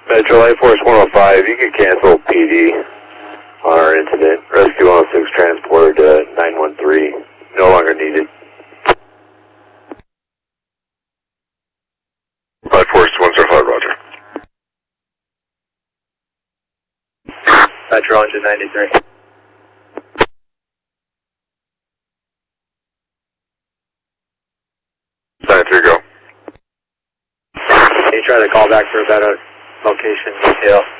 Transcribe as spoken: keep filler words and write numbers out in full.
Metro Light Force one oh five, you can cancel P D on our incident. Rescue one oh six transport to nine one three, no longer needed. Light Force one oh five, roger. Metro engine ninety-three. ninety-three, go. Can you try to call back for a better location detail?